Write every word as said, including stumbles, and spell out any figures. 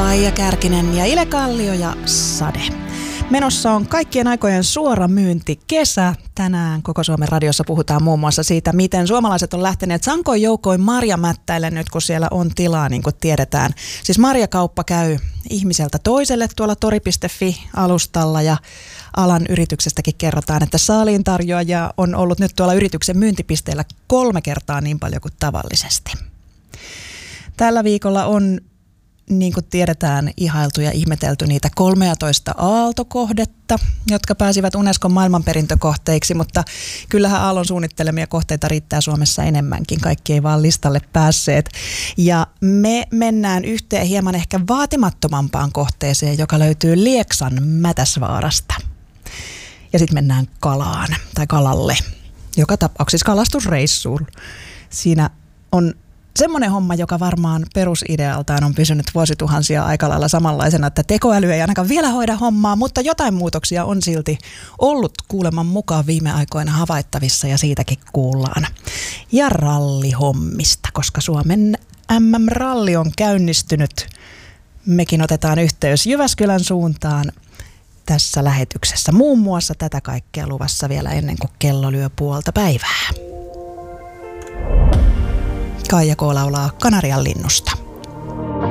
Kaija Kärkinen ja Ile Kallio ja Sade. Menossa on kaikkien aikojen suora myynti kesä. Tänään Koko Suomen radiossa puhutaan muun muassa siitä, miten suomalaiset on lähteneet sankoin joukoin marjamättäille nyt, kun siellä on tilaa, niin kuin tiedetään. Siis marjakauppa käy ihmiseltä toiselle tuolla tori piste fi-alustalla ja alan yrityksestäkin kerrotaan, että saaliintarjoajia on ollut nyt tuolla yrityksen myyntipisteellä kolme kertaa niin paljon kuin tavallisesti. Tällä viikolla on, niin kuin tiedetään, ihailtu ja ihmetelty niitä kolmeatoista aaltokohdetta, jotka pääsivät Unescon maailmanperintökohteiksi, mutta kyllähän Aallon suunnittelemia kohteita riittää Suomessa enemmänkin. Kaikki ei vaan listalle päässeet. Ja me mennään yhteen hieman ehkä vaatimattomampaan kohteeseen, joka löytyy Lieksan Mätäsvaarasta. Ja sitten mennään kalaan tai kalalle, joka tapauksessa kalastusreissuun. Siinä on semmoinen homma, joka varmaan perusidealtaan on pysynyt vuosituhansia aika lailla samanlaisena, että tekoäly ei ainakaan vielä hoida hommaa, mutta jotain muutoksia on silti ollut kuuleman mukaan viime aikoina havaittavissa ja siitäkin kuullaan. Ja rallihommista, koska Suomen äm äm-ralli on käynnistynyt. Mekin otetaan yhteys Jyväskylän suuntaan tässä lähetyksessä. Muun muassa tätä kaikkea luvassa vielä ennen kuin kello lyö puolta päivää. Kaija K. laulaa Kanarian linnusta.